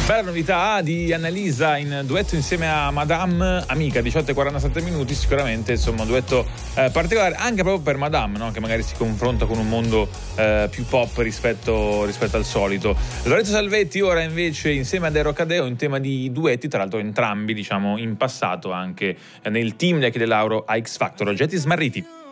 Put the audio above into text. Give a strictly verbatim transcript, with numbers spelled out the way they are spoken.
Bella novità di Annalisa in duetto insieme a Madame Amica, diciotto e quarantasette minuti, sicuramente insomma un duetto eh, particolare anche proprio per Madame, no? Che magari si confronta con un mondo eh, più pop rispetto, rispetto al solito. Lorenzo Salvetti ora invece insieme ad Ero Cadeo in tema di duetti, tra l'altro entrambi diciamo in passato anche nel team di Achille Lauro a X Factor, Oggetti Smarriti.